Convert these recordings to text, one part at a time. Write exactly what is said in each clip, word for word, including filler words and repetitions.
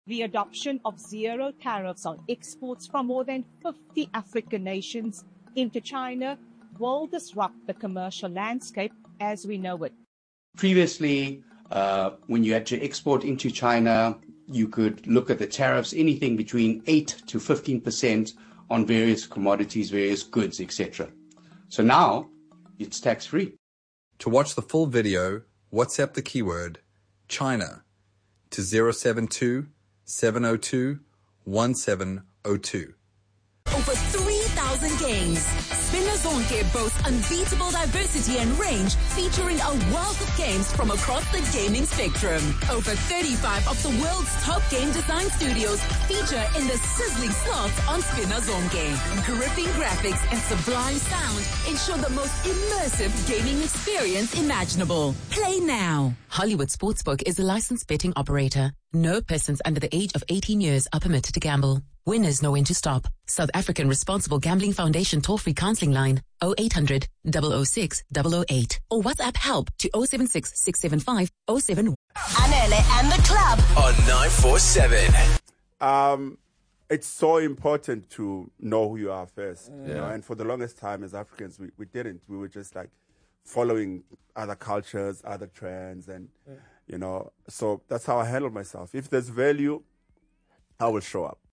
The adoption of zero tariffs on exports from more than fifty African nations into China will disrupt the commercial landscape as we know it. Previously, uh, when you had to export into China, you could look at the tariffs, anything between eight to fifteen percent on various commodities, various goods, et cetera. So now it's tax-free. To watch the full video, WhatsApp the keyword China to zero seven two, seven zero two, one seven zero two. Over three thousand games. Spinner Zonke boasts unbeatable diversity and range, featuring a wealth of games from across the gaming spectrum. Over thirty-five of the world's top game design studios feature in the sizzling slots on Spinner Zonke. Gripping graphics and sublime sound ensure the most immersive gaming experience imaginable. Play now. Hollywood Sportsbook is a licensed betting operator. No persons under the age of eighteen years are permitted to gamble. Winners know when to stop. South African Responsible Gambling Foundation toll-free counseling line oh eight hundred, double oh six, double oh eight or WhatsApp help to oh seven six, six seven five, oh seven. Anele and the club on nine four seven. Um, it's so important to know who you are first. Yeah. You know, and for the longest time as Africans, we, we didn't. We were just like following other cultures, other trends, and yeah. you know. So that's how I handle myself. If there's value, I will show up.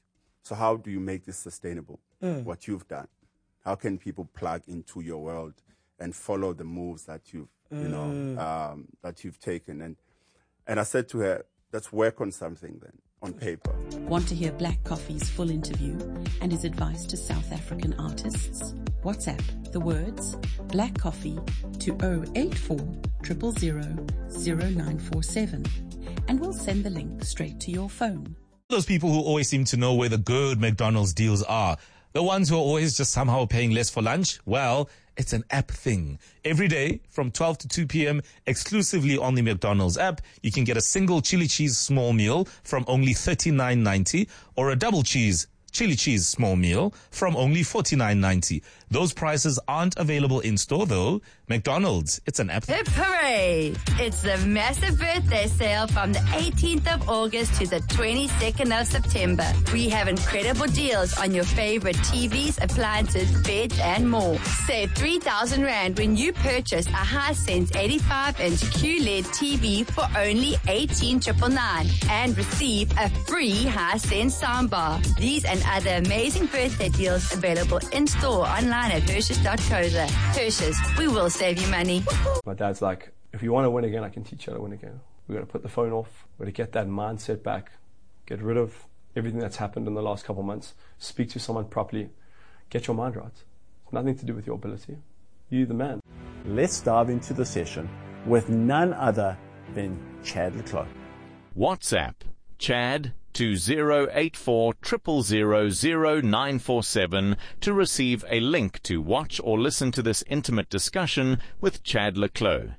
So how do you make this sustainable? Mm. What you've done? How can people plug into your world and follow the moves that you've, mm. you know, um, that you've taken? And and I said to her, let's work on something then, on paper. Want to hear Black Coffee's full interview and his advice to South African artists? WhatsApp the words Black Coffee to oh eight four, zero zero zero, zero nine four seven and we'll send the link straight to your phone. Those people who always seem to know where the good McDonald's deals are, the ones who are always just somehow paying less for lunch, well, it's an app thing. Every day from twelve to two p.m. exclusively on the McDonald's app, you can get a single chili cheese small meal from only thirty-nine ninety or a double cheese chili cheese small meal from only forty-nine ninety. Those prices aren't available in store though. McDonald's, it's an app. Hip hooray! It's the massive birthday sale from the eighteenth of August to the twenty-second of September. We have incredible deals on your favorite T Vs, appliances, beds, and more. Save three thousand rand when you purchase a Hisense eighty-five inch Q L E D T V for only eighteen thousand nine hundred ninety-nine and receive a free Hisense soundbar. These and other amazing birthday deals available in store online at Hershey's dot co dot za. Hershey's, we will save you money. My dad's like, if you want to win again, I can teach you how to win again. We've got to put the phone off. We've got to get that mindset back. Get rid of everything that's happened in the last couple of months. Speak to someone properly. Get your mind right. It's nothing to do with your ability. You're the man. Let's dive into the session with none other than Chad le Clos. WhatsApp Chad to zero eight four, zero zero zero, zero nine four seven to receive a link to watch or listen to this intimate discussion with Chad le Clos.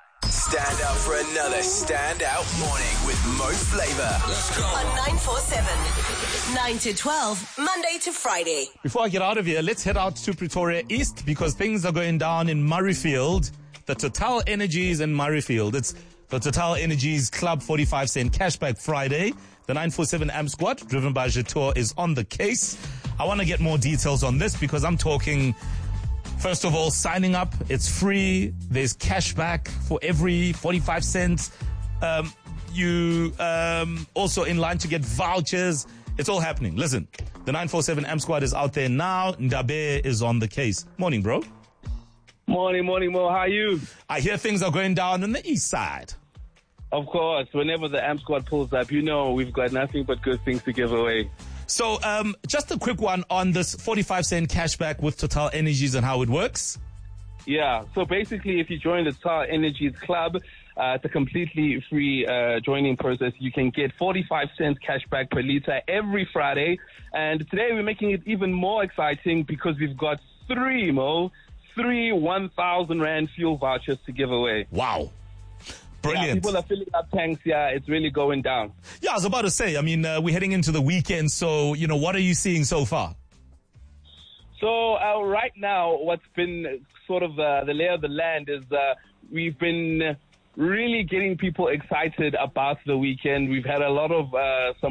Stand up for another standout morning with Mo Flava. Let's go. On nine four seven, nine to twelve, Monday to Friday. Before I get out of here, let's head out to Pretoria East because things are going down in Murrayfield. The Total Energies in Murrayfield. It's the Total Energies Club forty-five cent Cashback Friday. The nine four seven A M Squad, driven by Jator, is on the case. I want to get more details on this because I'm talking, first of all, signing up. It's free. There's cashback for every forty-five cents. Um, you um, also in line to get vouchers. It's all happening. Listen, the nine four seven A M Squad is out there now. Ndabe is on the case. Morning, bro. Morning, morning, Mo. How are you? I hear things are going down on the east side. Of course, whenever the A M Squad pulls up, you know we've got nothing but good things to give away. So, um, just a quick one on this forty-five cent cashback with Total Energies and how it works. Yeah, so basically if you join the Total Energies Club, uh, it's a completely free uh, joining process. You can get forty-five cents cashback per litre every Friday. And today we're making it even more exciting because we've got three, Mo, three one thousand rand fuel vouchers to give away. Wow. Brilliant. Yeah, people are filling up tanks. Yeah, it's really going down. Yeah, I was about to say, I mean, uh, we're heading into the weekend. So, you know, what are you seeing so far? So uh, right now, what's been sort of uh, the lay of the land is uh, we've been really getting people excited about the weekend. We've had a lot of uh, some